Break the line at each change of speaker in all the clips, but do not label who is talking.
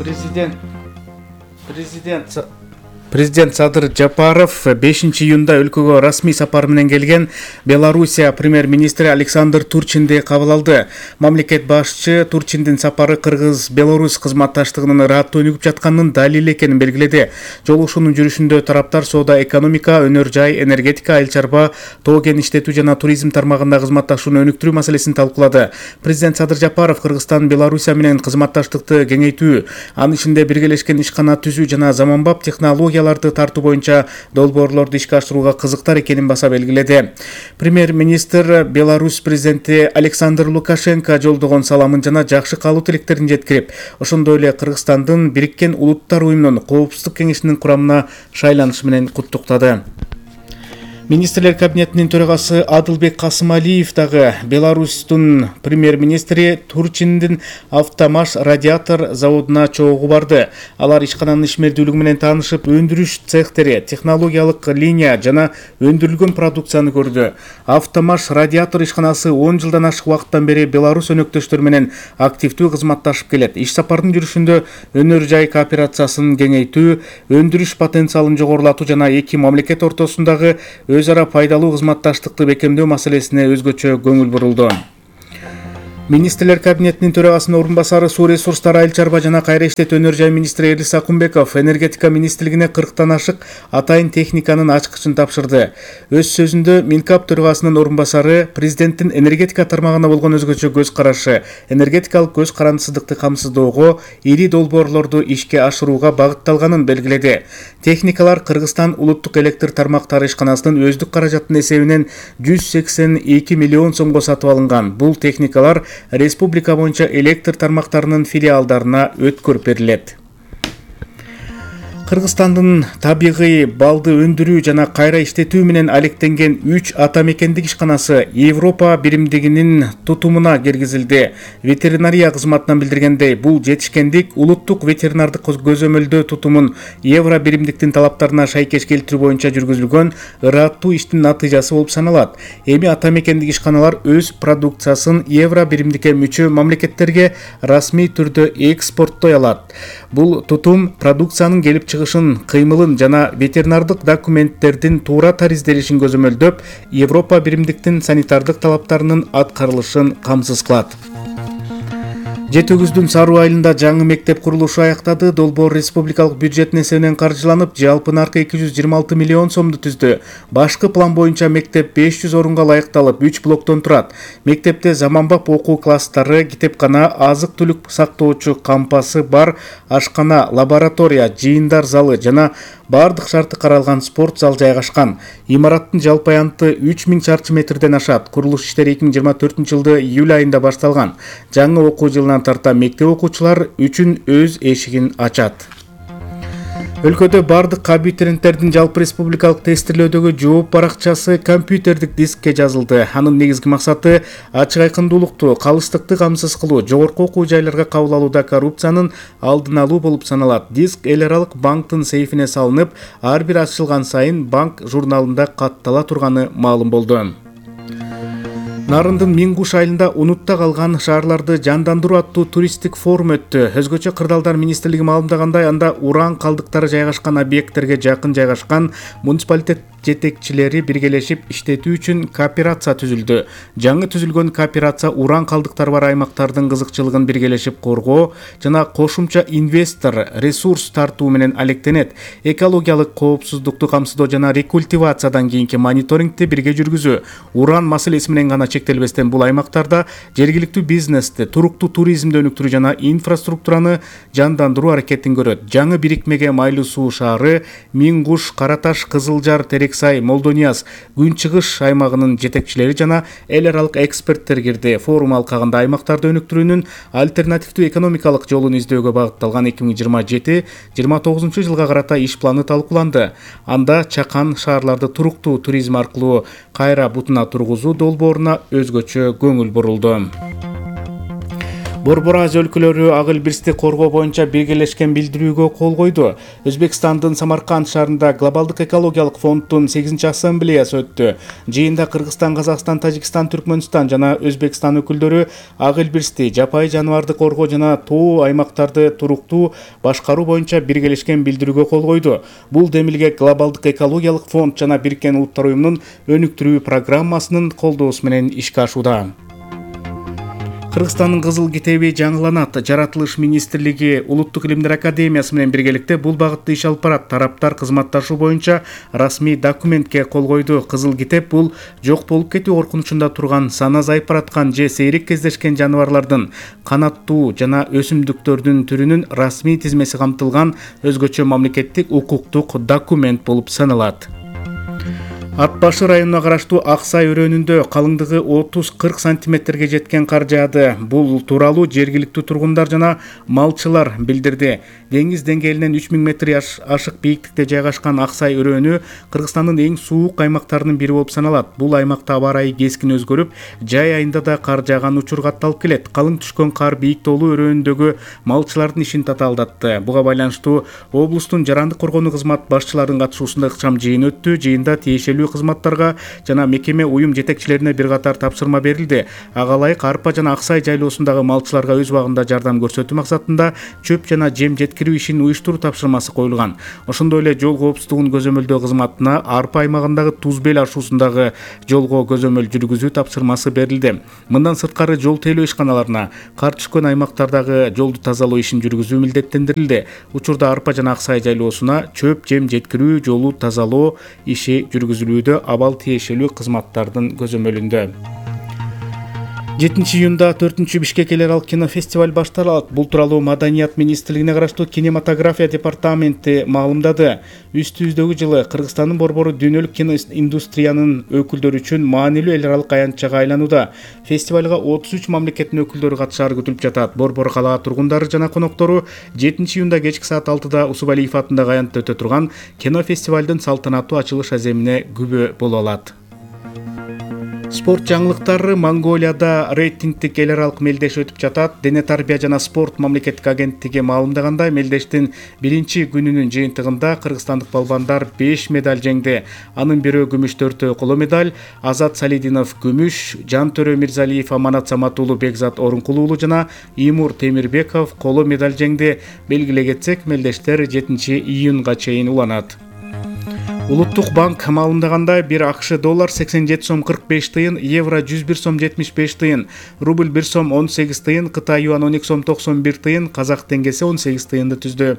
Президент Президент Садыр Жапаров 5 июнда өлкөгө расмий сапар менен келген Белоруссия премьер-министри Александр Турчинди кабыл алды. Мамлекет башчы Турчиндин сапары Кыргыз-Беларусь кызматташтыгынын ыраттуу өнүгүп жатканын далил экенин белгиледи. Жолугушуунун жүрүшүндө тараптар соода, экономика, өнөр жай, энергетика, айыл чарба, тоо кен иштетүү жана туризм тармагында кызматташууну өнүктүрүү маселесин талкуулады. Президент Садыр Жапаров Кыргызстан Белоруссия менен кызматташтыкты кеңейтүү, анын ичинде биргелешкен ишкана түзүү жана заманбап технология тартуу боюнча долбоорлорду ишке ашырууга кызыктар экенин баса белгиледи. Премьер-министр Беларусь президенти Александр Лукашенко жолдогон саламын жана жакшы каалоо тилектерин жеткирип, ошондой эле Кыргызстандын Бириккен Улуттар уюмунун Коопсуздук кеңешинин курамына шайланышы менен куттуктады. Министрлер кабинетинин төрагасы Адылбек Касымалиев дагы Беларустун премьер-министри Турчиндин Автомаш радиатор заводуна чогуу барды. Алар ишкананын ишмердүүлүгү менен таанышып, өндүрүш цехтери, технологиялык линия жана өндүрүлгөн продукцияны көрдү. Автомаш радиатор ишканасы 10 жылдан ашык убакыттан бери Беларусь өнөктөштөрү менен активдүү кызматташып келет. Иш сапардын жүрүшүндө өнөр жай кооперациясын кеңейтүү, өндүрүш потенциалын жогорулатуу жана эки мамлекет ортосундагы өз ара пайдалуу кызматташтыкты бекемдөө маселесине өзгөчө көңүл бурулду. Министрлер кабинетинин төрагасынын орун басары суу ресурстары, айыл чарба жана кайра иштетүү, өнөр жай министри Эрлис Акунбеков энергетика министрлигине 40тан ашык атайын техниканын ачкычын тапшырды. Өз сөзүндө Минкап төрагасынын орун басары президенттин энергетика тармагына болгон өзгөчө көз карашы, энергетикалык көз карандысыздыкты камсыздоого, ири долбоорлорду ишке ашырууга багытталганын белгиледи. Техникалар Кыргызстан улуттук электр тармактары ишканасынын өздүк каражатынын эсебинен 182 миллион сомго сатып алынган. Бул техникалар республика боюнча электр тармактарынын филиалдарына өткөрүп берилет. Кыргызстандын табигый балды өндүрүү жана кайра иштетүү менен алектенген 3 ата мекендик ишканасы Европа биримдигинин тутумуна киргизилди. Ветеринария кызматынан билдиргендей, бул жетишкендик улуттук ветеринардык көзөмөлдөө тутумун Евро биримдиктин талаптарына шайкеш келтирүү боюнча жүргүзүлгөн ыраттуу иштин натыйжасы болуп саналат. Эми ата мекендик ишканалар өз продукциясын Евро биримдикке мүчө мамлекеттерге расмий түрдө экспорттой алат. Бул тутум продукциянын келип чыгышын, кыймылын жана ветеринардык документтердин туура таризделишин көзөмөлдөп, Европа биримдиктин санитардык талаптарынын аткарылышын камсыз кылат. Жети өгүздүн Саруу айылында жаңы мектеп курулушу аяктады. Долбоор республикалык бюджеттин эсебинен каржыланып, жалпы наркы 226 миллион сомду түздү. Башкы план боюнча мектеп 500 орунга ылайыкталып, 3 блоктон турат. Мектепте заманбап окуу класстары, китепкана, азык-түлүк сактоочу кампасы бар, ашкана, лаборатория, жыйындар залы жана бардык шарты каралган спорт зал жайгашкан. Имараттын жалпы аянты 3000 чарчы метрден ашат. Курулуш иштери 2024-жылды июль айында башталган. Жаңы окуу жылынан тарта мектеп окуучулар үчүн өз эшигин ачат. Өлкөдө бардык абитуриенттердин жалпы республикалык тестирлөөдөгү жооп баракчасы компьютердик дискке жазылды. Анын негизги максаты ачык айкындуулукту, калыстыкты камсыз кылуу, жогорку окуу жайларга кабыл алууда коррупциянын алдын алуу болуп саналат. Диск эл аралык банктын сейфине салынып, ар бир ачылган сайын банк журналында каттала турганы маалым болду. Нарындын Мингуш айылында унутта калган шаарларды жандандыруу аттуу туристтик форум өттү. Өзгөчө Кырдаалдар министрлиги маалымдагандай, анда уран калдыктары жайгашкан объекттерге жакын жайгашкан муниципалитет жетекчилери биргелешип иштетүү үчүн кооперация түзүлдү. Жаңы түзүлгөн кооперация уран калдыктары бар аймактардын кызыкчылыгын биргелешип коргоо жана кошумча инвестор ресурс тартуу менен алектенет. Экологиялык коопсуздукту камсыздоо жана рекультивациядан кийинки мониторингти бирге жүргүзүү. Уран маселеси менен гана чектелбестен бул аймактарда жергиликтүү бизнести, туруктуу туризмди өнүктүрүү жана инфраструктураны жандандыруу аракетин көрөт. Жаңы бирикмеге Майлуу суу шаары, Мингуш, Караташ, Кызылжар, Терексай, Молдонияз, Күнчыгыш аймагынын жетекчилери жана эл аралык эксперттер кирди. Форум алкагында аймактарды өнүктүрүүнүн альтернативдүү экономикалык жолун издөөгө багытталган 2027-29 жылга карата иш планы талкууланды. Анда чакан шаарларды туруктуу туризм аркылуу кайра бутуна тургузуу долбооруна өзгөчө көңүл бурулду. Борбор Азия өлкөлөрү ак элбирсти коргоо боюнча биргелешкен билдирүүгө кол койду. Өзбекстандын Самарканд шаарында Глобалдык экологиялык фонддун 8-чи ассамблеясы өттү. Жыйында Кыргызстан, Казакстан, Тажикстан, Түркмөнстан жана Өзбекстан өкүлдөрү ак элбирсти, жапайы жаныбарды коргоо жана тоо аймактарды туруктуу башкаруу боюнча биргелешкен билдирүүгө кол койду. Бул демилге Глобалдык экологиялык фонд жана Бириккен Улуттар уюмунун өнүктүрүү программасынын колдоосу менен ишке ашууда. Кыргызстандын Кызыл китеби жаңыланат. Жаратылыш министрлиги Улуттук илимдер академиясы менен биргеликте бул багытта иш алып барат. Тараптар кызматташуу боюнча расмий документке кол койду. Кызыл китеп бул жок болуп кетүү коркунучунда турган, саны азайып бараткан же сейрек кездешкен жаныбарлардын, канаттуу жана өсүмдүктөрдүн түрүнүн расмий тизмеси камтылган өзгөчө мамлекеттик укуктук документ болуп саналат. Ат башы районуна караштуу Аксай өрөөнүндө калыңдыгы 30-40 сантиметрге жеткен кар жаады. Бул тууралуу жергиликтүү тургундар жана малчылар билдирди. Деңиз деңгээлинен 3000 метр ашык бийиктикте жайгашкан Аксай өрөөнү Кыргызстандын эң суук аймактарынын бири болуп саналат. Бул аймакта аба ырайы кескин өзгөрүп, жай айында да кар жааган учур катталып келет. Калың түшкөн кар бийик тоолуу өрөөнүндөгү малчылардын ишин татаалдатты. Буга байланыштуу облустун жарандык коргонуу кызмат башчыларынын катышуусунда ыкчам жыйын өттү. Жыйында тиешелүү кызматтарга жана мекеме уюм жетекчилерине бир катар тапшырма берилди. Ага ылайык Арпа жана Аксай жайлоосундагы малчыларга өз убагында жардам көрсөтүү максатында чөп жана жем жеткирүү ишин уюштуруу тапшырмасы коюлган. Ошондой эле жол коопсуздугун көзөмөлдөө кызматына Арпа аймагындагы Туз Бел ашуусундагы жолго көзөмөл жүргүзүү тапшырмасы берилди. Мындан сырткары жол тейлөө ишканаларына кар түшкөн аймактардагы жолду тазалоо ишин жүргүзүү милдеттендирилди. Учурда Арпа жана Аксай жайлоосуна чөп жем жеткирүү, жолу тазалоо иши жүргүзүлүүдө, абал тиешелүү кызматтардын көзөмөлүндө. 7-июнда 4-чү Бишкек эл аралык кинофестиваль башталат. Бул тууралуу Маданият министрлигине караштуу кинематография департаменти маалымдады. Үстүбүздөгү жылы Кыргызстандын борбору дүйнөлүк кино индустриянын өкүлдөрү үчүн маанилүү эл аралык аянтчага айланууда. Фестивалга 33 мамлекеттин өкүлдөрү катышары күтүлүп жатат. Борбор калаа тургундары жана коноктору 7-июнда кечки саат 6-да Усубалиев атындагы аянтта өтө турган кинофестивалдын салтанаттуу ачылыш аземине күбө боло алат. Спорт жаңылыктары. Монголияда рейтингдик эл аралык мелдеш өтүп жатат. Дене тарбия жана спорт мамлекеттик агенттиги маалымдагандай, мелдештин 1-чи күнүнүн жыйынтыгында кыргызстандык балбандар 5 медаль жеңди. Анын бирөө күмүш, 4-өө коло медаль. Азат Салидинов күмүш, Жантөрө Мирзалиев, Аманат Саматуулу, Бекзат Орункулуулу жана Имур Темирбеков коло медаль жеңди. Белгилей кетсек, мелдештер 7-июнга чейин уланат. Улуттук банк маалымдагандай, бир АКШ доллар 87 сом 45 тыйын, евро 101 сом 75 тыйын, рубль 1 сом 18 тыйын, Кытай юан 12 сом 91 тыйын, казак теңгеси 18 тыйынды түздү.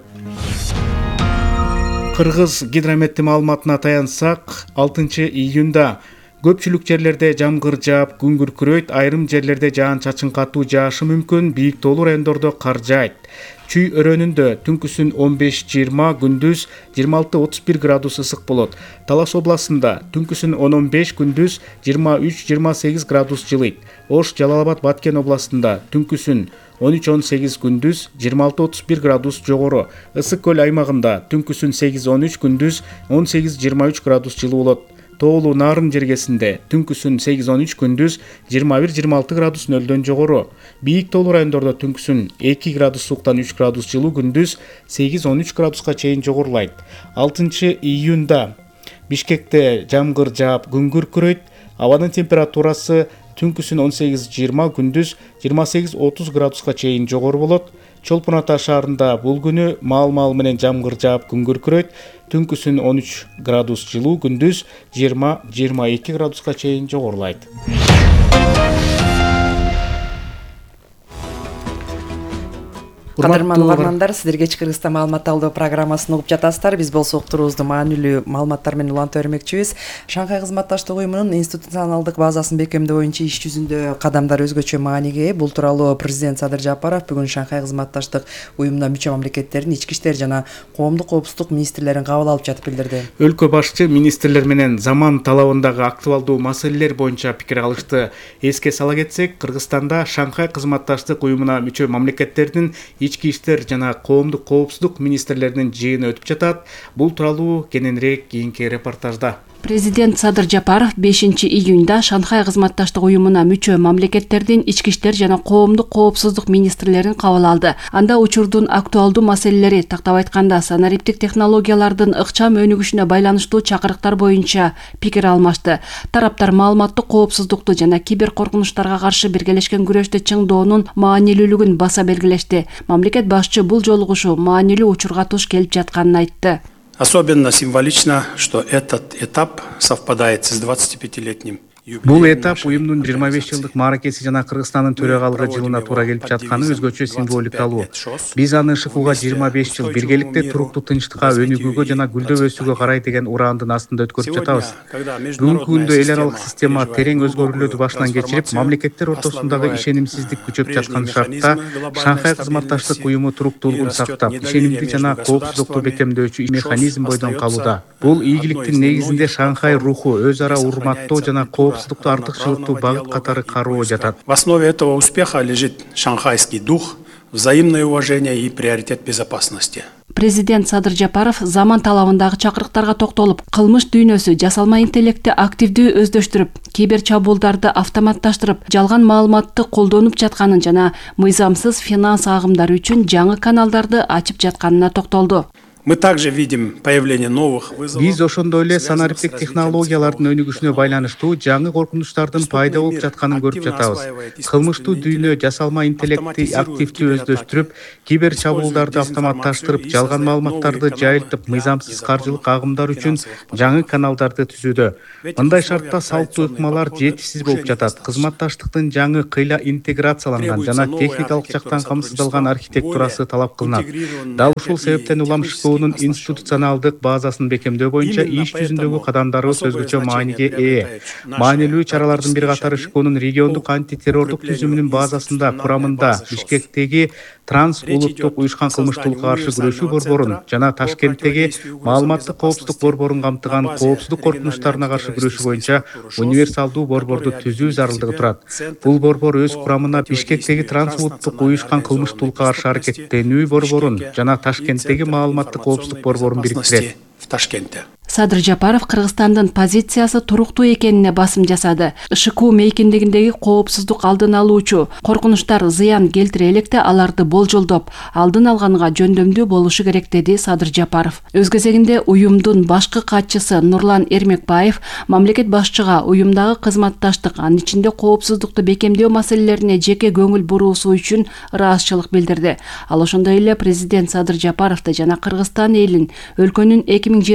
Кыргыз гидрометти маалыматына таянсак, 6-июнда көпчүлүк жерлерде жамгыр жаап, күн күркүрөйт, айрым жерлерде жаан-чачын катуу жаашы мүмкүн, бийик тоолуу райондордо кар жаайт. Чүй өрөөнүндө түнкүсүн 15-20, күндүз 26-31 градус ысык болот. Талас областында түнкүсүн 10-15, күндүз 23-28 градус жылыйт. Ош, Жалал Абад, Баткен областында түнкүсүн 13-18, күндүз 26-31 градус жогору. Ысык көл аймагында түнкүсүн 8-13, күндүз 18-23 градус жылуу болот. Тоолуу Нарын жергесинде түнкүсүн 8-13, күндүз 21-26 градус нөлдөн жогору. Бийик тоолуу райондордо түнкүсүн 2 градус сууктан 3 градус жылуу, күндүз 8-13 градуска чейин жогорулайт. 6-июнда Бишкекте жамгыр жаап, күн күркүрөйт. Абанын температурасы түнкүсүн 18-20, күндүз 28-30 градуска чейин жогору болот. Чолпон Ата шаарында бул күнү маал менен жамгыр жаап, күн күркүрөйт. Түнкүсүн 13 градус жылуу, күндүз 20-22 градуска чейин жогорулайт.
Кадырман угармандар, сиздер кечки Кыргызстан маалымат алуу программасын угуп жатасыздар. Биз болсо уктуруубузду маанилүү маалыматтар менен улантып өрмөкчүбүз. Шанхай кызматташтык уюмунун институционалдык базасын бекемдөө боюнча иш жүзүндө кадамдар өзгөчө мааниге ээ. Бул тууралуу президент Садыр Жапаров бүгүн Шанхай кызматташтык уюмуна мүчө мамлекеттердин ички иштер жана коомдук коопсуздук министрлерин кабыл алып жатып билдирди.
Өлкө башчы министрлер менен заман талабындагы актуалдуу маселелер боюнча пикир алышты. Эске сала кетсек, Кыргызстанда Шанхай кызматташтык уюмуна мүчө мамлекеттердин ички иштер жана коомдук коопсуздук министрлеринин жыйыны өтүп жатат. Бул тууралуу кененирээк кийинки репортажда.
Президент Садыр Жапаров 5-июнда Шанхай кызматташтык уюмуна мүчө мамлекеттердин ички иштер жана коомдук коопсуздук министрлерин кабыл алды. Анда учурдун актуалдуу маселелери, тактап айтканда санариптик технологиялардын ыкчам өнүгүшүнө байланыштуу чакырыктар боюнча пикир алмашты. Тараптар маалыматтык коопсуздукту жана кибер коркунучтарга каршы биргелешкен күрөштө чыңдоонун маанилүүлүгүн баса белгилешти. Мамлекет башчы бул жолугушуу маанилүү учурга туш келип жатканын айтты.
Особенно символично, что этот этап совпадает с 25-летним.
Бул этап уюмдун 25 жылдык мааракеси жана Кыргызстандын төрөгалыгы жылына туура келип жатканы өзгөчө символикалуу. Биз аны ШКУга 25 жыл биргеликте туруктуу тынчтыкка, өнүгүүгө жана гүлдөп өсүүгө карай деген ураандын астында өткөрүп жатабыз. Бүгүнкү күндө эл аралык система терең өзгөрүүлөрдү башынан кечирип, мамлекеттер ортосундагы ишенимсиздик күчөп жаткан шартта Шанхай кызматташтык уюму туруктуулугун сактап, ишенимди жана коопсуздукту бекемдөөчү механизм бойдон калууда. Бул ийгиликтин негизинде Шанхай руху, өз ара урматтоо жана коопсуздукту артыкчылыктуу багыт катары кароо жатат.
В основе этого успеха лежит шанхайский дух, взаимное уважение и приоритет безопасности.
Президент Садыр Жапаров заман талабындагы чакырыктарга токтолуп, кылмыш дүйнөсү жасалма интеллектти активдүү өздөштүрүп, кибер чабуулдарды автоматташтырып, жалган маалыматты колдонуп жатканын жана мыйзамсыз финанс агымдары үчүн жаңы каналдарды ачып жатканына токтолду.
Мы также видим появление новых вызовов.
Биз ошондой эле санариптик технологиялардын өнүгүшүнө байланыштуу жаңы коркунучтардын пайда болуп жатканын көрүп жатабыз. Кылмыштуу дүйнө жасалма интеллектти активдүү өздөштүрүп, кибер чабуулдарды автоматташтырып, жалган маалыматтарды жайылтып, мыйзамсыз каржылык агымдар үчүн жаңы каналдарды түзүүдө. Мындай шартта салттуу ыкмалар жетишсиз болуп жатат. Кызматташтыктын жаңы кыйла интеграцияланган жана техникалык жактан камсыздалган архитектурасы талап кылынат. Дал ушул себептен улам ШКУнун институционалдык базасын бекемдөө боюнча иш жүзүндөгү кадамдарыбыз өзгөчө мааниге ээ. Маанилүү чаралардын бир катары ШКУнун региондук антитеррордук түзүмүнүн базасында курамында Бишкектеги транс улуттук уюшкан кылмыштуулукка каршы күрөшүү борборун жана Ташкенттеги маалыматтык коопсуздук борборун камтыган коопсуздук коркунучтарына каршы күрөшүү боюнча универсалдуу борборду түзүү зарылдыгы турат. Бул борбор өз курамына Бишкектеги транс улуттук уюшкан кылмыштуулукка каршы аракеттенүү борборун жана Ташкенттеги маалыматтык коопсуздук борборун бириктирет.
В Ташкенте.
Садыр Жапаров Кыргызстандын позициясы туруктуу экенине басым жасады. ШКУ мейкиндигиндеги коопсуздук алдын алуучу коркунучтар зыян келтире электе аларды болжолдоп, алдын алганга жөндөмдүү болушу керек, деди Садыр Жапаров. Өз кезегинде уюмдун башкы катчысы Нурлан Эрмекбаев мамлекет башчыга уюмдагы кызматташтык, анын ичинде коопсуздукту бекемдөө маселелерине жеке көңүл буруусу үчүн ыраазычылык билдирди. Ал ошондой эле президент Садыр Жапаровду жана Кыргызстан элин өлкөнүн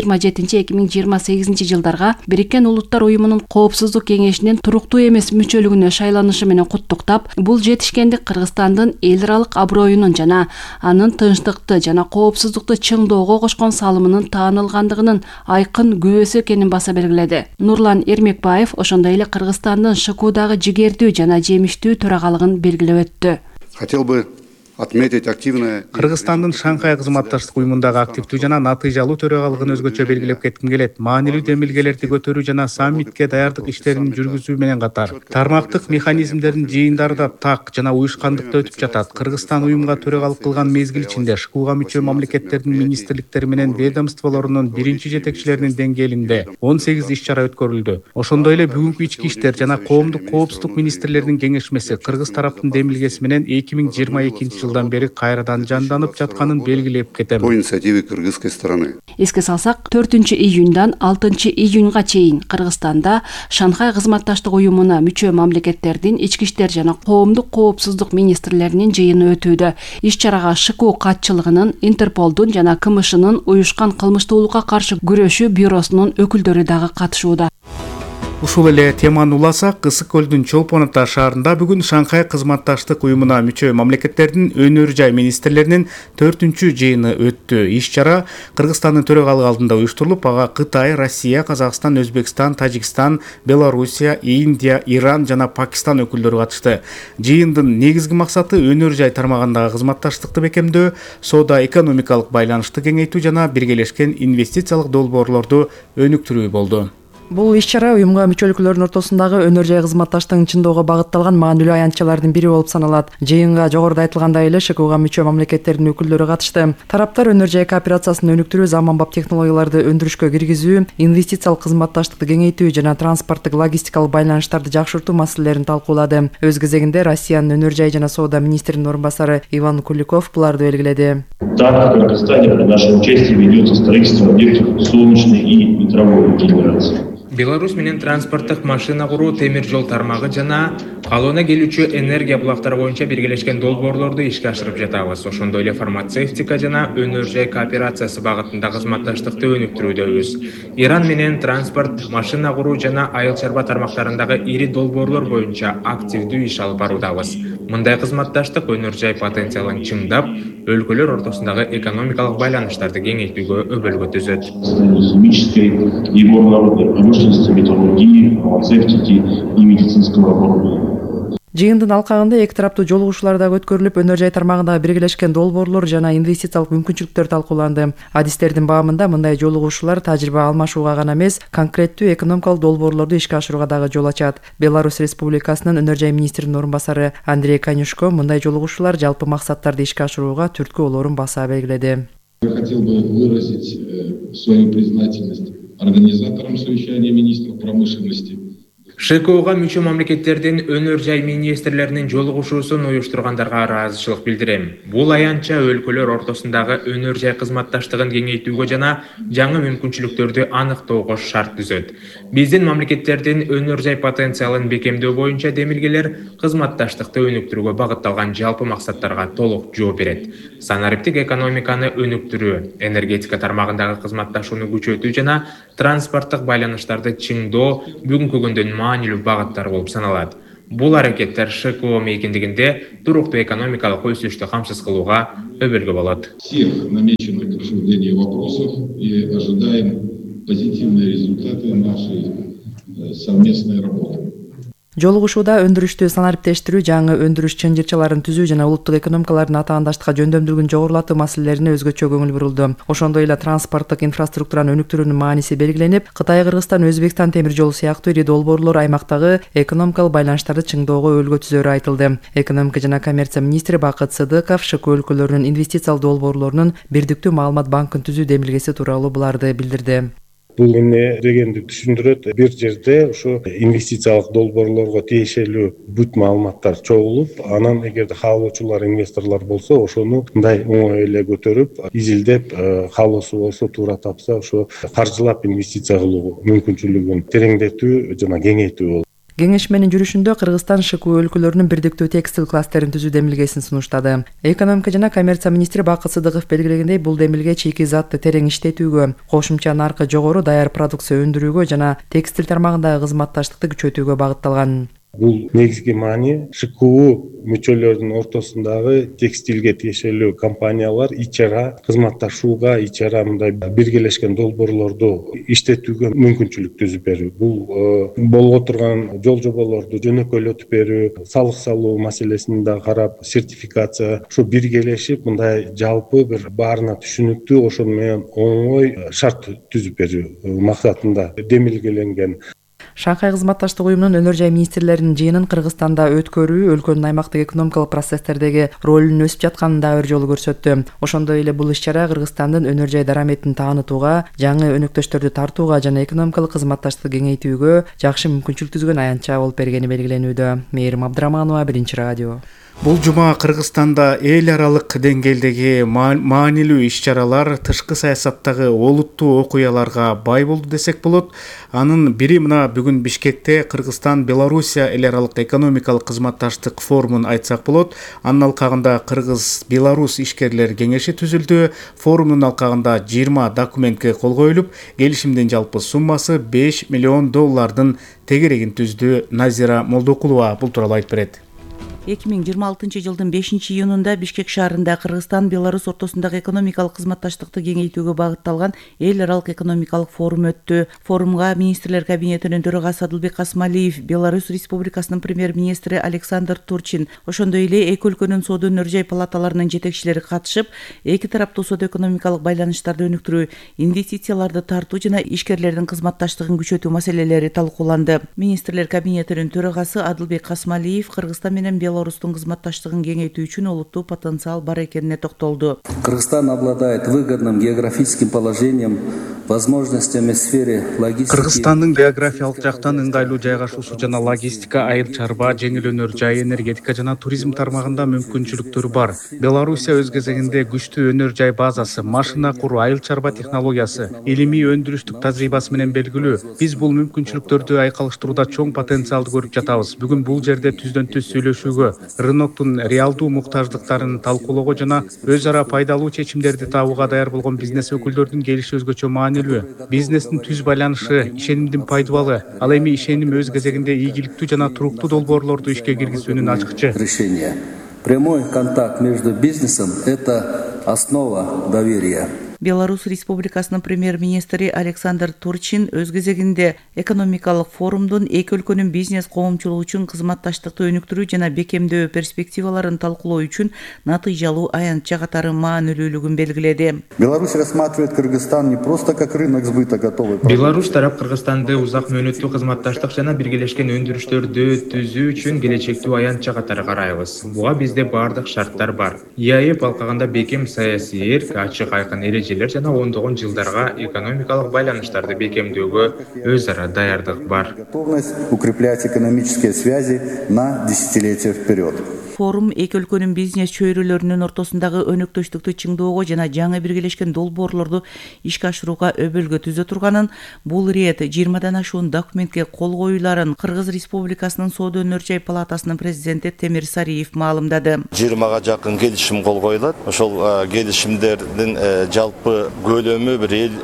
2027-2028 жылдарга Бириккен Улуттар уюмунун коопсуздук кеңешинин туруктуу эмес мүчөлүгүнө шайланышы менен куттуктап, бул жетишкендик Кыргызстандын эл аралык аброюнун жана анын тынчтыкты жана коопсуздукту чыңдоого кошкон салымынын таанылгандыгынын айкын күбөсү экенин баса белгиледи. Нурлан Эрмекбаев ошондой эле Кыргызстандын ШКУдагы жигердүү жана жемиштүү төрагалыгын белгилеп өттү.
Хотел бы отметить активное.
Кыргызстандын Шанхай кызматташтык уюмундагы активдүү жана натыйжалуу төрагалыгын өзгөчө белгилеп кетким келет. Маанилүү демилгелерди көтөрүү жана саммитке даярдык иштерин жүргүзүү менен катар тармактык механизмдердин жыйындары да так жана уюшкандыкта өтүп жатат. Кыргызстан уюмга төрагалык кылган мезгил ичинде ШКУга мүчө мамлекеттердин министрликтери менен ведомстволорунун биринчи жетекчилеринин деңгээлинде 18 иш-чара өткөрүлдү. Ошондой эле бүгүнкү ички иштер жана коомдук коопсуздук министрлеринин кеңешмеси Кыргыз тараптын демилгеси менен 2022 жылдан бери кайрадан жанданып жатканын белгилеп кетем.
По инициативе кыргызской стороны.
Эске салсак, 4-июндан 6-июнга чейин Кыргызстанда Шанхай кызматташтык уюмуна мүчө мамлекеттердин ички иштер жана коомдук коопсуздук министрлеринин жыйыны өтүүдө. Иш-чарага ШКУ катчылыгынын, Интерполдун жана КМШнын уюшкан кылмыштуулукка каршы күрөшүү бюросунун өкүлдөрү дагы катышууда.
Ушул эле теманы уласак, Ысык көлдүн Чолпон Ата шаарында бүгүн Шанхай кызматташтык уюмуна мүчө мамлекеттердин өнөр жай министрлеринин 4-чү жыйыны өттү. Иш-чара Кыргызстандын төрагалыгы алдында уюштурулуп, ага Кытай, Россия, Казакстан, Өзбекстан, Тажикстан, Белоруссия, Индия, Иран жана Пакистан өкүлдөрү катышты. Жыйындын негизги максаты өнөр жай тармагындагы кызматташтыкты бекемдөө, соода-экономикалык байланышты кеңейтүү жана биргелешкен инвестициялык долбоорлорду өнүктүрүү болду.
Бул иш-чара уюмга мүчө өлкөлөрдүн ортосундагы өнөр жай кызматташтыгын чыңдоого багытталган маанилүү аянтчалардын бири болуп саналат. Жыйынга жогоруда айтылгандай эле ШКУга мүчө мамлекеттердин өкүлдөрү катышты. Тараптар өнөр жай кооперациясын өнүктүрүү, заманбап технологияларды өндүрүшкө киргизүү, инвестициялык кызматташтыкты кеңейтүү жана транспорттук логистикалык байланыштарды жакшыртуу маселелерин талкуулады. Өз кезегинде Россиянын өнөр жай жана соода министринин орун басары Иван Куликов буларды белгиледи.
Так, в Кыргызстане при нашем участии ведется строительство объектов солнечной и ветровой генерации.
Беларусь менен транспорттук машина куруу, темир жол тармагы жана калыбына келүүчү энергия булактары боюнча биргелешкен долбоорлорду ишке ашырып жатабыз. Ошондой эле фармацевтика жана өнөр жай кооперациясы багытында кызматташтыкты өнүктүрүүдөбүз. Иран менен транспорт, машина куруу жана айыл чарба тармактарындагы ири долбоорлор боюнча активдүү иш алып баруудабыз. Мындай кызматташтык өнөр жай потенциалын чыңдап, өлкөлөр ортосундагы экономикалык байланыштарды кеңейтүүгө өбөлгө түзөт.
Химической и горнорудной промышленности, металлургии, фармацевтики и медицинского оборудования.
Жыйындын алкагында эки тараптуу жолугушуулар дагы өткөрүлүп, өнөр жай тармагындагы биргелешкен долбоорлор жана инвестициялык мүмкүнчүлүктөр талкууланды. Адистердин баамында мындай жолугушуулар тажрыйба алмашууга гана эмес, конкреттүү экономикалык долбоорлорду ишке ашырууга дагы жол ачат. Беларусь Республикасынын өнөр жай министринин орун басары Андрей Конюшко мындай жолугушуулар жалпы максаттарды ишке ашырууга түрткү болоорун баса белгиледи.
Я хотел бы выразить свою признательность организаторам совещания министров промышленности.
ШКУга мүчө мамлекеттердин өнөр жай министрлеринин жолугушуусун уюштургандарга ыраазычылык билдирем. Бул аянтча өлкөлөр ортосундагы өнөр жай кызматташтыгын кеңейтүүгө жана жаңы мүмкүнчүлүктөрдү аныктоого шарт түзөт. Биздин мамлекеттердин өнөр жай потенциалын бекемдөө боюнча демилгелер кызматташтыкты өнүктүрүүгө багытталган жалпы максаттарга толук жооп берет. Санариптик экономиканы өнүктүрүү, энергетика тармагындагы кызматташууну күчөтүү жана транспорттук байланыштарды чыңдоо бүгүнкү күндүн маанилүү багыттар болуп саналат. Бул аракеттер ШКО мейкиндигинде туруктуу экономикалык өсүштү камсыз кылууга өбөлгө болот.
Всех намеченных к обсуждению вопросов и ожидаем позитивные результаты нашей совместной работы.
Жолугушууда өндүрүштү санариптештирүү, жаңы өндүрүш чынжырчаларын түзүү жана улуттук экономикалардын атаандаштыкка жөндөмдүүлүгүн жогорулатуу маселелерине өзгөчө көңүл бурулду. Ошондой эле транспорттук инфраструктураны өнүктүрүүнүн мааниси белгиленип, Кытай, Кыргызстан, Өзбекстан темир жолу сыяктуу ири долбоорлор аймактагы экономикалык байланыштарды чыңдоого өбөлгө түзөөрү айтылды. Экономика жана коммерция министри Бакыт Сыдыков ШКО өлкөлөрүнүн инвестициялык долбоорлорунун бирдиктүү маалымат банкын түзүү демилгеси тууралуу буларды билдирди.
Бул эмне дегенди түшүндүрөт. Бир жерде ушу инвестициялык долбоорлорго тиешелүү бүт маалыматтар чогулуп, анан эгерде каалоочулар, инвесторлор болсо, ошону мындай оңой эле көтөрүп, изилдеп, каалоосу болсо туура тапса, ошо каржылап инвестиция кылуу мүмкүнчүлүгүн тереңдетүү жана кеңейтүү болот.
Кеңешменин жүрүшүндө Кыргызстан ШКУ өлкөлөрүнүн бирдиктүү текстил кластерин түзүү демилгесин сунуштады. Экономика жана коммерция министри Бакыт Сыдыков белгилегендей, бул демилге чийки затты терең иштетүүгө, кошумча наркы жогору даяр продукция өндүрүүгө жана текстил тармагындагы кызматташтыкты күчөтүүгө багытталган.
Бул негизги маани ШКУ мүчөлөрүнүн ортосундагы текстилге тиешелүү компаниялар ичара кызматташууга, ичара мындай биргелешкен долбоорлорду иштетүүгө мүмкүнчүлүк түзүп берүү. Бул болуп турган жол жоболорду жөнөкөйлөтүп берүү, салык салуу маселесин да карап, сертификация, ушу биргелешип мындай жалпы бир баарына түшүнүктүү, ошону менен оңой шарт түзүп берүү максатында демилгеленген.
Шанхай кызматташтык уюмунун өнөр жай министрлеринин жыйынын Кыргызстанда өткөрүү өлкөнүн аймактык экономикалык процесстердеги ролунун өсүп жатканын да бир жолу көрсөттү. Ошондой эле бул иш-чара Кыргызстандын өнөр жай дараметин таанытууга, жаңы өнөктөштөрдү тартууга жана экономикалык кызматташтыкты кеңейтүүгө жакшы мүмкүнчүлүк түзгөн аянтча болуп бергени белгиленүүдө. Мээрим Абдыраманова, Биринчи радио.
Бул жума Кыргызстанда эл аралык деңгээлдеги маанилүү иш-чаралар, тышкы саясаттагы олуттуу окуяларга бай болду десек болот. Анын бири мына бүгүн Бишкекте Кыргызстан Белоруссия эл аралык экономикалык кызматташтык форумун айтсак болот. Анын алкагында Кыргыз-Беларусь ишкерлер кеңеши түзүлдү. Форумдун алкагында 20 документке кол коюлуп, келишимдин жалпы суммасы $5 миллион тегерегин түздү. Назира Молдокулова бул тууралуу айтып берет.
2026 жылдын 5-июнунда Бишкек шаарында Кыргызстан Беларусь ортосундагы экономикалык кызматташтыкты кеңейтүүгө багытталган эл аралык экономикалык форум өттү. Форумга министрлер кабинетинин төрагасы Адылбек Касмалиев, Беларусь Республикасынын премьер-министри Александр Турчин, ошондой эле эки өлкөнүн соода өнөр жай палаталарынын жетекчилери катышып, эки тараптуу соода-экономикалык байланыштарды өнүктүрүү, инвестицияларды тартуу жана ишкерлердин кызматташтыгын күчөтүү маселелери талкууланды. Министрлер кабинетинин төрагасы Адылбек Касмалиев Кыргызстан менен Беларустун кызматташтыгын кеңейтүү үчүн олуттуу потенциал бар экенине токтолду.
Кыргызстан обладает выгодным географическим положением, возможностями в сфере логистики.
Кыргызстандын географиялык жактан ыңгайлуу жайгашуусу жана логистика, айыл чарба, жеңил өнөр жай, энергетика жана туризм тармагында мүмкүнчүлүктөр бар. Белоруссия өз кезегинде күчтүү өнөр жай базасы, машина куруу, айыл чарба технологиясы, илимий өндүрүштүк тажрыйбасы менен белгилүү. Биз бул мүмкүнчүлүктөрдү айкалыштырууда чоң потенциалды көрүп жатабыз. Бүгүн бул жерде түздөн түз сүйлөшүүгө, рыноктун реалдуу муктаждыктарын талкуулоого жана өз ара пайдалуу чечимдерди табууга даяр болгон бизнес өкүлдөрдүн келиши өзгөчө маанилүү. Бизнестин түз байланышы ишенимдин пайдубалы. Ал эми ишеним өз кезегинде ийгиликтүү жана туруктуу долбоорлорду ишке киргизүүнүн ачыкчы.
Прямой контакт между бизнесом – это основа доверия.
Беларусь Республикасынын премьер-министри Александр Турчин өз кезегинде экономикалык форумдун эки өлкөнүн бизнес коомчулугу үчүн кызматташтыкты өнүктүрүү жана бекемдөө перспективаларын талкуулоо үчүн натыйжалуу аянтча катары маанилүүлүгүн белгиледи.
Беларусь рассматривает Кыргызстан не просто как рынок сбыта готовой продукции.
Беларусь тарап Кыргызстанды узак мөөнөттүү кызматташтык жана биргелешкен өндүрүштөрдү түзүү үчүн келечектүү аянтча катары карайбыз. Буга бизде бардык шарттар бар. ИАЭП алкагында бекем саясий эрк, ачык айкын эрежелер жана ондогон жылдарга экономикалык байланыштарды бекемдөөгө өз ара даярдык бар.
Готовность укреплять экономические связи на десятилетия вперед.
Форум эки өлкөнүн бизнес чөйрөлөрүнүн ортосундагы өнөктөштүктү чыңдоого жана жаңы биргелешкен долбоорлорду ишке ашырууга өбөлгө түзө турганын, бул ирет 20 ашуун документке кол коюларын Кыргыз Республикасынын соода өнөр жай палатасынын президенти Темир Сариев маалымдады.
20 жакын келишим кол коюлат. Ошол келишимдердин жалпы көлөмү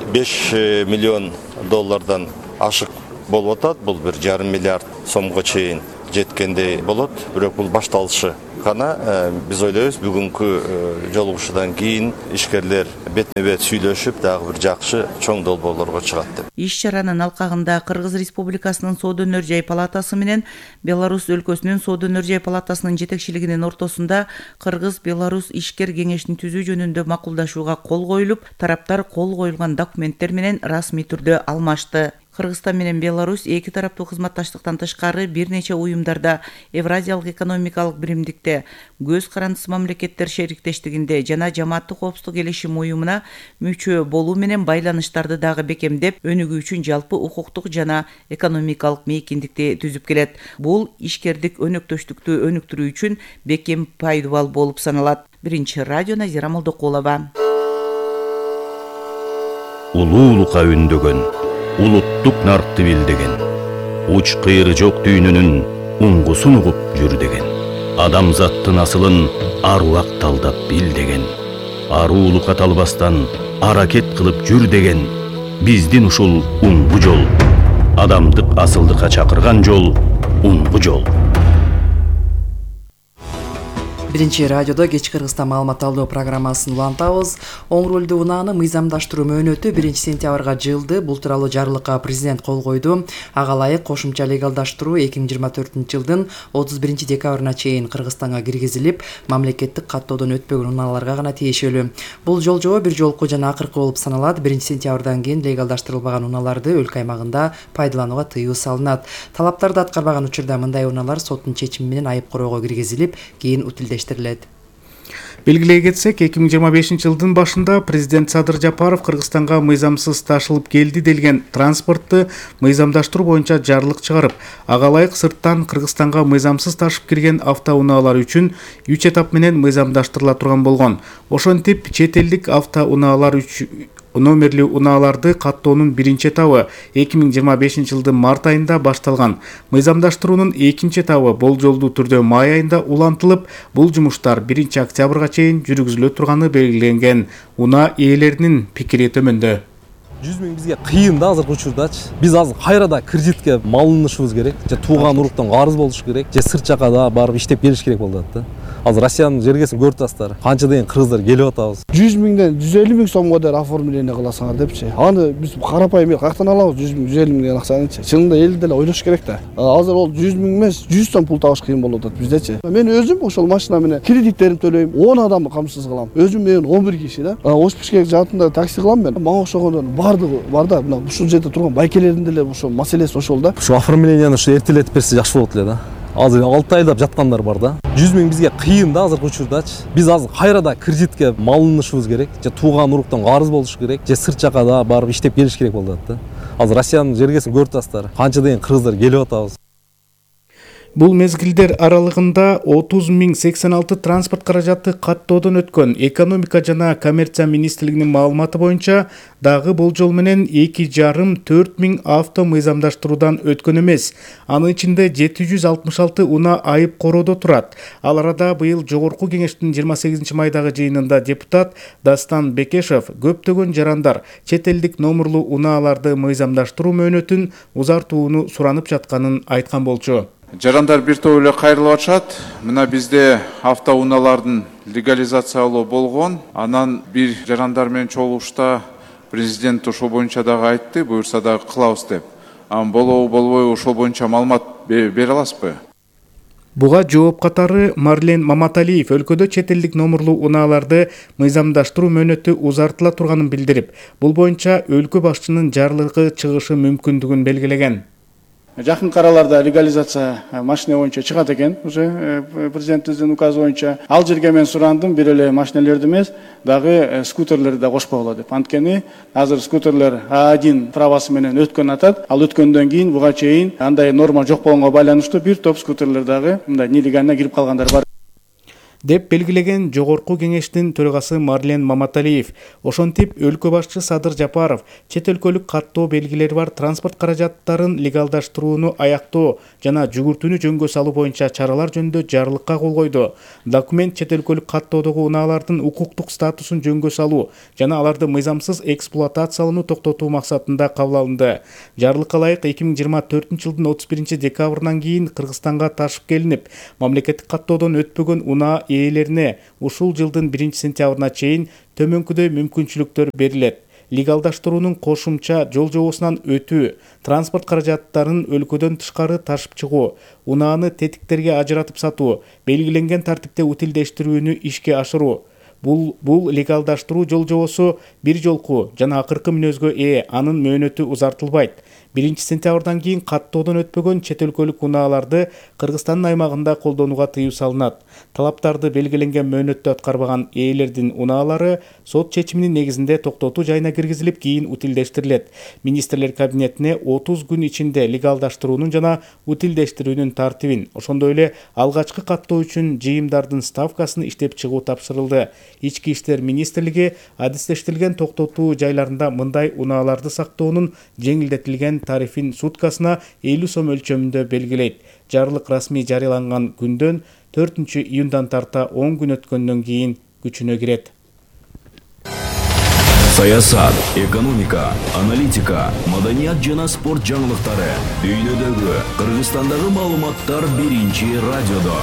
5 миллион доллардан ашык болуп атат. Бул 1,5 миллиард сомго чейин жеткендей болот. Бирок бул башталышы гана. Биз ойлойбуз, бүгүнкү жолугушуудан кийин ишкерлер бетме-бет сүйлөшүп, дагы бир жакшы чоң долбоорлорго чыгат деп.
Иш чаранын алкагында Кыргыз Республикасынын соода өнөр жай палатасы менен Беларусь өлкөсүнүн соода өнөр жай палатасынын жетекчилигинин ортосунда Кыргыз-Беларусь ишкер кеңешин түзүү жөнүндө макулдашууга кол коюлуп, тараптар кол коюлган документтер менен расмий түрдө алмашты. Кыргызстан менен Беларусь эки тараптуу кызматташтыктан тышкары бир нече уюмдарда, Евразиялык экономикалык биримдикте, көз карандысы мамлекеттер шериктештигинде жана жамааттык коопсуздук келишим уюмуна мүчө болуу менен байланыштарды дагы бекемдеп, өнүгүү үчүн жалпы укуктук жана экономикалык мейкиндикти түзүп келет. Бул ишкердик өнөктөштүктү өнүктүрүү үчүн бекем пайдубал болуп саналат. Биринчи радио Назира Молдокулова.
Улуулукка үндөгөн, улуттук наркты билдеген, уч кыйры жок дүйнөнүн уңгусун угуп жүр деген, адамзаттын асылын аруак талдап бил деген, аруулукка талбастан аракет кылып жүр деген, биздин ушул уңгу жол, адамдык асылдыкка чакырган жол, уңгу жол.
Биринчи радиодо кеч Кыргызстан маалымат алуу программасын улантабыз. Оң рөлдүү унааны мыйзамдаштыруу мөөнөтү 1 сентябрга жылды. Бул тууралуу жарлыкка президент кол койду. Ага ылайык кошумча легалдаштыруу 2024 жылдын 31 декабрына чейин Кыргызстанга киргизилип, мамлекеттик каттоодон өтпөгөн унааларга гана тиешелүү. Бул жолжоо бир жолку жана акыркы болуп саналат. 1 сентябрдан кийин легалдаштырылбаган унааларды өлкө аймагында пайдаланууга тыюу салынат. Талаптарды аткарбаган учурда мындай унаалар соттун чечими менен айып короого киргизилип, кийин утилдештирилет.
Белгилей кетсек, 2025 жылдын башында президент Садыр Жапаров Кыргызстанга мыйзамсыз ташылып келди делген транспортты мыйзамдаштыруу боюнча жарлык чыгарып, ага ылайык сырттан Кыргызстанга мыйзамсыз ташып кирген автоунаалар үчүн 3 этап менен мыйзамдаштырыла турган болгон. Ошентип, чет элдик автоунаалар үчүн номерлүү унааларды каттоонун биринчи этабы 2025 жылдын март айында башталган. Мыйзамдаштыруунун экинчи этабы болжолдуу түрдө май айында улантылып, бул жумуштар 1 октябрга чейин жүргүзүлө турганы белгиленген. Унаа ээлеринин пикири төмөндө.
100 миң бизге кыйын да азыркы учурдачы. Биз азыр кайрада кредитке малынышыбыз керек, же тууган уруктан карыз болуш керек, же сырт жакада барып иштеп келиш керек болуп атат да. Азыр Россиянын жергесин көрүп атасыздар. Канча деген кыргыздар келип атабыз.
100 миңден 150 миң сомго да оформление кыласыңар депчи. Аны биз карапайым эл каяктан алабыз 100 миң 150 миң деген акчанычы. Чынында эл деле ойлош керек да. Азыр ол 100 миң эмес 100 сом пул табыш кыйын болуп атат биздечи. Мен өзүм ошол машина менен кредиттерин төлөйм, 10 адамды камсыз кылам. Өзүм менен 11 киши да. Ош Бишкек жаатында такси кылам мен. Мага окшогондор бардыгы бар да. Мына ушул жерде турган байкелердин деле ошол маселеси ошол да.
Ушу оформленияны ушу эртелетип берсе жакшы болот эле да. Азыр 6 айлап жаткандар бар да. 100 миң бизге кыйын да азыркы учурдачы. Биз азыр кайрада кредитке малынышыбыз керек, же тууган уруктан карыз болуш керек, же сырт жакада барып иштеп келиш керек болуп атат да. Азыр Россиянын жергесин көрүп атасыздар. Канча деген кыргыздар келип атабыз.
Бул мезгилдер аралыгында 30.086 транспорт каражаты каттоодон өткөн. Экономика жана коммерция министрлигинин маалыматы боюнча дагы болжол менен 2,5–4 миң авто мыйзамдаштыруудан өткөн эмес. Анын ичинде 766 унаа айып короодо турат. Ал арада быйыл жогорку кеңештин 28 майдагы жыйынында депутат Дастан Бекешев көптөгөн жарандар чет элдик номерлуу унааларды мыйзамдаштыруу мөөнөтүн узартууну суранып жатканын айткан болчу.
Жарандар бир топ эле кайрылып атышат. Мына бизде автоунаалардын легализациялоо болгон. Анан бир жарандар менен чогулушта президент ошол боюнча дагы айтты, буюрса дагы кылабыз деп. Болобу болбойбу ошол боюнча маалымат бере аласызбы?
Буга жооп катары Марлен Маматалиев өлкөдө чет элдик номерлуу унааларды мыйзамдаштыруу мөөнөтү узартыла турганын билдирип, бул боюнча өлкө башчынын жарлыгы чыгышы мүмкүндүгүн белгилеген.
Жакын араларда легализация машина боюнча чыгат экен, уже президентибиздин указы боюнча. Ал жерге мен сурандым, бир эле машиналерди эмес, дагы скутерлерди да кошпогула деп. Анткени азыр скутерлер А1 правасы менен өткөн атат. Ал өткөндөн кийин буга чейин андай норма жок болгонго байланыштуу бир топ скутерлер дагы мындай нелегально кирип калгандар бар
деп белгилеген жогорку кеңештин төрагасы Марлен Маматалиев. Ошентип өлкө башчы Садыр Жапаров чет өлкөлүк каттоо белгилери бар транспорт каражаттарын легалдаштырууну аяктоо жана жүгүртүүнү жөнгө салуу боюнча чаралар жөнүндө жарлыкка кол койду. Документ чет өлкөлүк каттоодогу унаалардын укуктук статусун жөнгө салуу жана аларды мыйзамсыз эксплуатациялоону токтотуу максатында кабыл алынды. Жарлыкка ылайык 2024-жылдын 31 декабрынан кийин Кыргызстанга ташып келинип, мамлекеттик каттоодон өтпөгөн унаа ээлерине ушул жылдын 1 сентябрына чейин төмөнкүдөй мүмкүнчүлүктөр берилет. Легалдаштыруунун кошумча жол жобосунан өтүү, транспорт каражаттарын өлкөдөн тышкары ташып чыгуу, унааны тетиктерге ажыратып сатуу, белгиленген тартипте утилдештирүүнү ишке ашыруу. Бул легалдаштыруу жол жобосу бир жолку жана акыркы мүнөзгө ээ, анын мөөнөтү узартылбайт. 1 сентябрдан кийин каттоодон өтпөгөн чет өлкөлүк унааларды Кыргызстандын аймагында колдонууга тыюу салынат. Талаптарды белгиленген мөөнөттө аткарбаган ээлердин унаалары сот чечиминин негизинде токтотуу жайына киргизилип, кийин утилдештирилет. Министрлер кабинетине 30 күн ичинде легалдаштыруунун жана утилдештирүүнүн тартибин, ошондой эле алгачкы каттоо үчүн жыйымдардын ставкасын иштеп чыгуу тапшырылды. Ички иштер министрлиги адистештирилген токтотуу жайларында мындай унааларды сактоонун жеңилдетилген тарифин суткасына 50 сом өлчөмүндө белгилейт. Жарлык расмий жарыяланган күндөн 4-июндан тарта 10 күн өткөндөн кийин күчүнө кирет.
Саясат, экономика, аналитика, маданият жана спорт жаңылыктары дүйнөдөгү, Кыргызстандагы маалыматтар биринчи радиодо.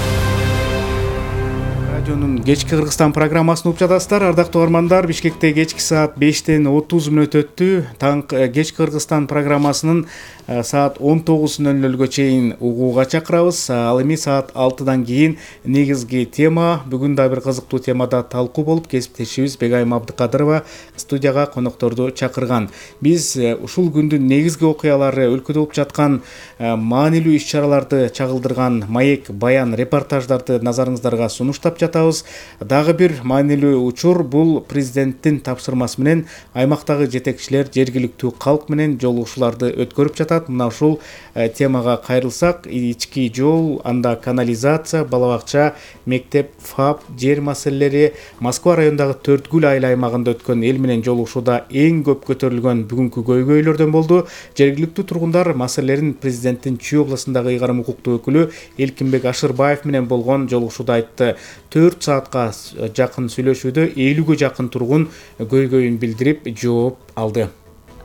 Радионун кечки Кыргызстан программасын угуп жатасыздар. Ардактуу угармандар, Бишкекте кечки саат 5-тен 30 мүнөт өттү. Кечки Кыргызстан программасынын саат 19:00-гө чейин угууга чакырабыз. Ал эми саат 6-дан кийин негизги тема, бүгүн да бир кызыктуу темада талкуу болуп, кесиптешибиз Бегайым Абдыкадырова студияга конокторду чакырган. Биз ушул күндүн негизги окуялары, өлкөдө болуп жаткан маанилүү иш-чараларды чагылдырган маек, баян, репортаждарды назарыңыздарга сунуштап жатабыз. Дагы бир маанилүү учур, бул президенттин тапшырмасы менен аймактагы жетекчилер жергиликтүү калк менен жолугушууларды өткөрүп жатат. Мына ушул темага кайрылсак, ички жол, анда канализация, бала бакча, мектеп, ФАП, жер маселелери, Москва районундагы Төрткүл айыл аймагында өткөн эл менен жолугушууда эң көп көтөрүлгөн бүгүнкү көйгөйлөрдөн болду. Жергиликтүү тургундар маселелерин президенттин Чүй областындагы ыйгарым укуктуу өкүлү Элкинбек Ашырбаев менен болгон жолугушууда айтты. 4 саатка жакын сүйлөшүүдө 50-гө жакын тургун көйгөйүн билдирип жооп алды.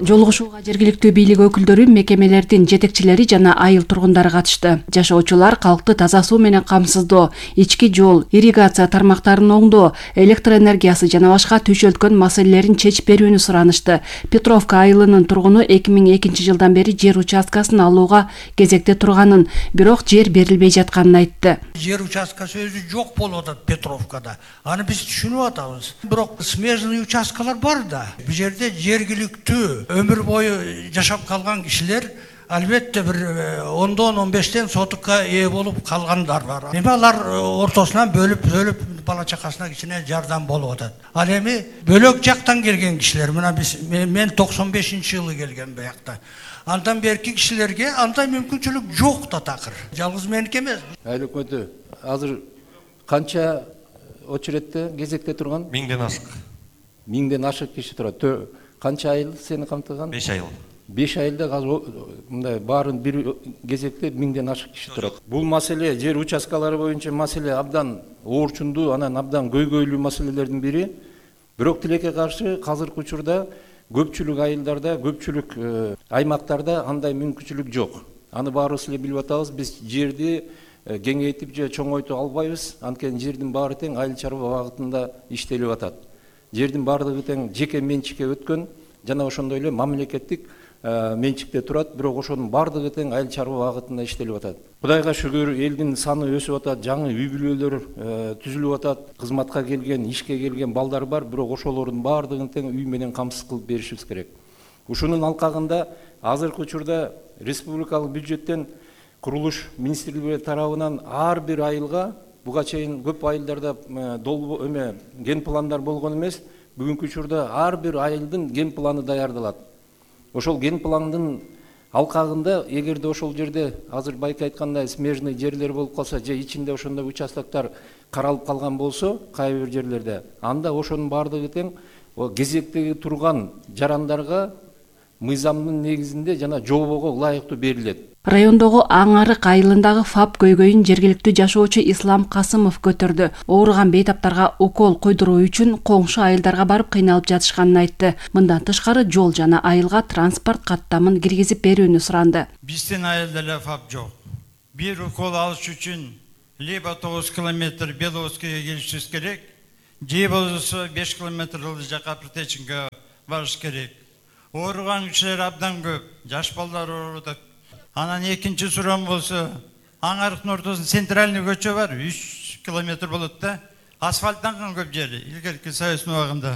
Жолугушууга жергиликтүү бийлик өкүлдөрү, мекемелердин жетекчилери жана айыл тургундары катышты. Жашоочулар калкты таза суу менен камсыздоо, ички жол, ирригация тармактарын оңдоо, электр энергиясы жана башка түйшөлткөн маселелерин чечип берүүнү суранышты. Петровка айылынын тургуну 2002 жылдан бери жер участкасын алууга кезекте турганын, бирок жер берилбей жатканын айтты.
Жер участкасы өзү жок болуп атат Петровкада. Аны биз түшүнүп атабыз. Бирок смежный участкалар бар да. Бул жерде жергиликтүү өмүр бою жашап калган кишилер албетте бир 10-15тен сотукка ээ болуп калгандар бар. Эми алар ортосунан бөлүп бала чакасына кичине жардам болуп атат. Ал эми бөлөк жактан келген кишилер, мына мен 95-жылы келген буякта. Андан берки кишилерге андай мүмкүнчүлүк жок да такыр. Жалгыз меники эмес.
Айыл өкмөтү азыр канча очередте кезекте турган?
1000ден ашык.
1000ден ашык киши турат. Канча айыл сени камтыган?
5 айыл.
5 айылда мындай баарын бир кезекте 1000ден ашык киши турат. Бул маселе жер участкалары боюнча маселе абдан оорчундуу, анан абдан көйгөйлүү маселелердин бири. Бирок тилекке каршы азыркы учурда көпчүлүк айылдарда, көпчүлүк аймактарда андай мүмкүнчүлүк жок. Аны баарыбыз эле билип атабыз. Биз жерди кеңейтип же чоңойтуп албайбыз. Анткени жердин баары тең айыл чарба багытында иштелип атат. Жердин баардыгы тең жеке менчикке өткөн жана ошондой эле мамлекеттик менчикте турат, бирок ошонун баардыгы тең айыл чарба багытында иштелип атат. Кудайга шүгүр, элдин саны өсүп атат, жаңы үй бүлөлөр түзүлүп атат, кызматка келген, ишке келген балдар бар, бирок ошолордун баардыгын тең үй менен камсыз кылып беришибиз керек. Ушунун алкагында азыркы учурда республикалык бюджеттен курулуш министрлиги тарабынан ар бир айылга буга чейин көп айылдарда ген пландар болгон эмес, бүгүнкү учурда ар бир айылдын ген планы даярдалат. Ошол ген пландын алкагында эгерде ошол жерде азыр байке айткандай смежный жерлер болуп калса же ичинде ошондой участоктор каралып калган болсо кайбир жерлерде, анда ошонун баардыгы тең кезектеги турган жарандарга мыйзамдын негизинде жана жобого ылайыктуу берилет.
Райондогу Аңарык айылындагы ФАП көйгөйүн жергиликтүү жашоочу Ислам Касымов көтөрдү. Ооруган бейтаптарга укол койдуруу үчүн коңшу айылдарга барып кыйналып жатышканын айтты. Мындан тышкары жол жана айылга транспорт каттамын киргизип берүүнү суранды.
Биздин айылда эле ФАП жок. Бир укол алыш үчүн либо 9 километр Беловскийге келишибиз керек, же болбосо 5 километр жака Притеченке барыш керек. Ооруган кишилер абдан көп, жаш балдар ооруп атат. Анан экинчи сурам болсо, Аңарыктын ортосунда центральный көчө бар, 3 километр болот да. Асфальттанган көп жери, илгерки Союздун убагында.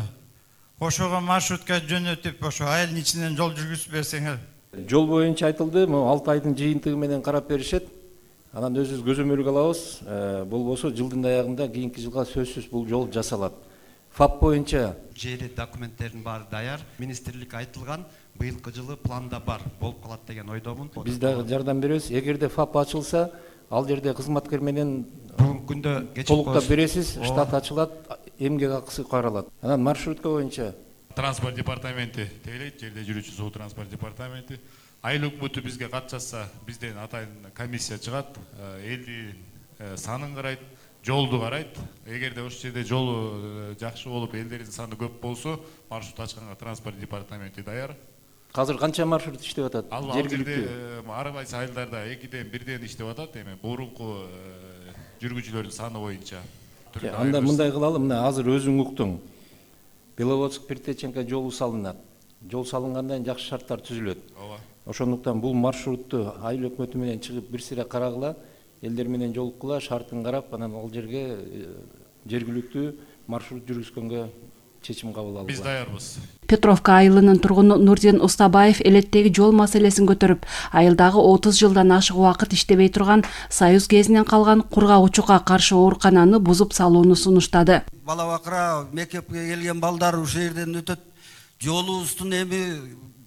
Ошого маршрутка жөнөтүп, ошо айылдын ичинен жол жүргүзүп берсеңер.
Жол боюнча айтылды, 6 айдын жыйынтыгы менен карап беришет. Анан өзүбүз көзөмөлгө алабыз. Болбосо жылдын аягында кийинки жылга сөзсүз бул жол жасалат. ФАП боюнча
жери документтердин баары даяр, министрлик айтылган, быйылкы жылы планда бар, болуп калат деген ойдомун.
Биз дагы жардам беребиз. Эгерде ФАП ачылса, ал жерде кызматкер менен
бүгүнкү күндө
толуктап бересиз, штат ачылат, эмгек акысы каралат. Анан маршрутка боюнча
транспорт департаменти тейлейт, жерде жүрүүчү суу транспорт департаменти. Айыл өкмөтү бизге кат жазса, бизден атайын комиссия чыгат, элдин санын карайт, жолду карайт. Эгерде ошол жерде жолу жакшы болуп, элдердин саны көп болсо, маршрут ачканга транспорт департаменти даяр.
Азыр канча маршрут иштеп атат?
Ал жерде ар кайсы айылдарда 2ден 1ден иштеп атат, эми бурунку жүргүчүлөрдүн саны боюнча.
Анда мындай кылалы, мына азыр өзүң уктуң. Беловодск Притеченке жолу салынат. Жол салынгандан кийин жакшы шарттар түзүлөт. Ошондуктан бул маршрутту айыл өкмөтү менен чыгып бир сире карагыла, элдер менен жолуккула, шартын карап, анан ал жерге жергиликтүү маршрут жүргүзгөнгө чечим кабыл алуу.
Биз даярбыз.
Петровка айылынын тургуну Нурдин Устабаев элеттеги жол маселесин көтөрүп, айылдагы 30 жылдан ашык убакыт иштебей турган Союз кезинен калган кургагучукка каршы оорукананы бузуп салууну сунуштады.
Бала бакыра мектепке келген балдар ушул жерден өтөт. Жолубуздун эми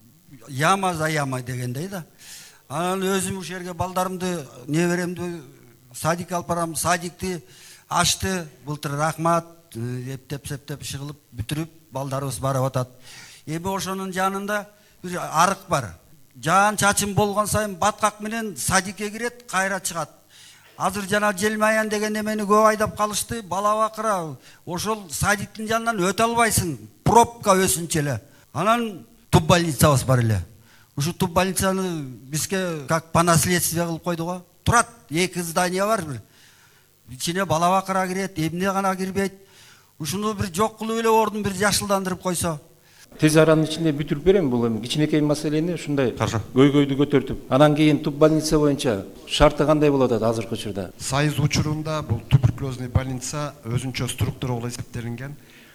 яма заямай дегендей да. Анан өзүм ушул жерге балдарымды, неберемди садикке алып барам, садикти ачты. Былтыр рахмат эптеп чыгылып бүтүрүп балдарыбыз барып атат. Эми ошонун жанында бир арык бар. Жаан чачым болгон сайын баткак менен садикке кирет, кайра чыгат. Азыр жана Желмаян деген эмени көп айдап калышты. Бала бакыра ошол садиктин жанынан өтө албайсың. Пробка өсүнчө эле. Анан туп больницабыз бар эле. Ушу туп больницаны бизге как по наследству кылып койду го. Турат, 2 здание бар бир. Ичине бала бакыра кирет, эмне гана кирбейт. Ушуну бир жок кылып эле ордун бир жашылдандырып койсо.
Тез аранын ичинде бүтүрүп берем бул эми кичинекей маселени ушундай көйгөйдү көтөртүп. Анан кийин туп больница боюнча шарты кандай болуп атат азыркы учурда?
Союз учурунда бул туберкулезный больница өзүнчө структура болуп эсептелинген.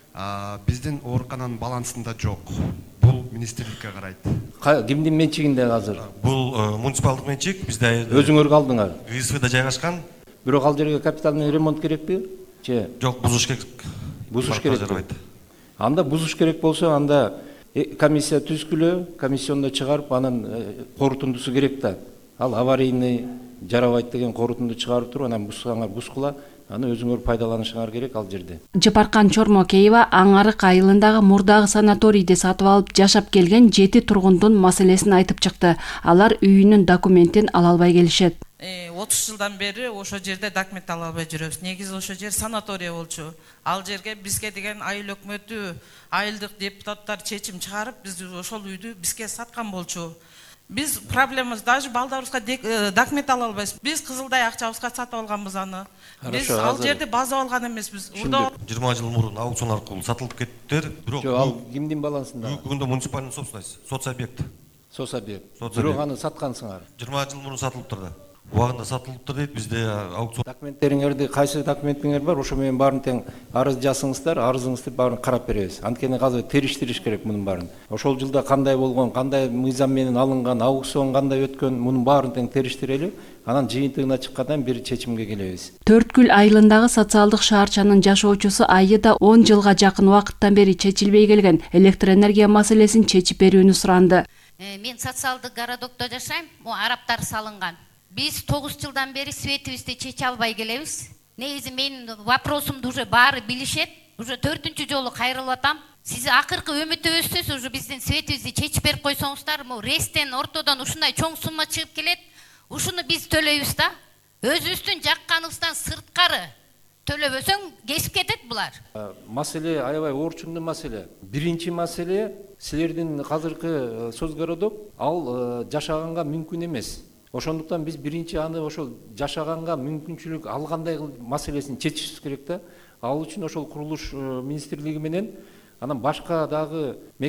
Биздин оорукананын балансында жок. Бул министрликке карайт.
Кимдин менчигинде азыр?
Бул муниципалдык менчик, бизде
өзүңөр калдыңар.
ГСВда жайгашкан.
Бирок ал жерге капитальный ремонт керекпи?
Жок, бузуш керек.
Бузуш керек. Анда бузуш керек болсо, анда комиссия түзгүлө, комиссиондо чыгарып, анын корутундусу керек да. Ал аварийный жарабайт деген корутунду чыгарып туруп, анан бузсаңар бузкула, аны өзүңөр пайдаланышыңар керек ал жерде.
Жапаркан Чормокеева Аңарык айылындагы мурдагы санаторийди сатып алып жашап келген 7 тургундун маселесин айтып чыкты. Алар үйүнүн документин ала албай келишет.
30 жылдан бери ошо жерде документ ала албай жүрөбүз. Негизи ошо жер санатория болчу. Ал жерге бизге деген айыл өкмөтү, айылдык депутаттар чечим чыгарып, биз ошол үйдү бизге саткан болчу. Биз проблемабыз даже балдарыбызга документ ала албайбыз. Биз Кызылдай акчабызга сатып алганбыз аны. Биз ал жерде база алган эмеспиз.
20 жыл мурун аукцион аркылуу сатылып кеттиптер.
Бирок ал кимдин балансында?
Бүгүндө муниципальный собственность, соцобъект.
Соцобъект. Бирок аны саткансыңар.
20 жыл мурун сатылыптыр да. Убагында сатылыптыр дейт, бизде аукцион.
Документтериңерди кайсы документиңер бар, ошо менен баарын тең арыз жазсаңыздар, арызыңызды баарын карап беребиз. Анткени азыр териштириш керек мунун баарын. Ошол жылда кандай болгон, кандай мыйзам менен алынган, аукцион кандай өткөн, мунун баарын тең териштирели, анан жыйынтыгына чыккандан бир чечимге келебиз.
Төрткүл айылындагы социалдык шаарчанын жашоочусу айыда 10 жылга жакын убакыттан бери чечилбей келген электр энергия маселесин чечип берүүнү суранды.
Мен социалдык городокто жашайм, араптар салынган. Биз 9 жылдан бери светибизди чече албай келебиз. Негизи менин вопросумду уже баары билишет. Уже 4-үнчү жолу кайрылып атам. Сиз акыркы үмүтүбүзсүз уже биздин светибизди чечип берип койсоңуздар, рестен ортодон ушундай чоң сумма чыгып келет. Ушуну биз төлөйбүз да. Өзүбүздүн жакканыбыздан сырткары төлөбөсөң кесип кетет булар.
Маселе аябай орчундуу маселе. Биринчи маселе силердин азыркы соцгородок ал жашаганга мүмкүн эмес. Ошондуктан биз биринчи аны ошол жашаганга мүмкүнчүлүк алгандай маселесин чечишибиз керек да. Ал үчүн ошол курулуш министрлиги менен анан башка дагы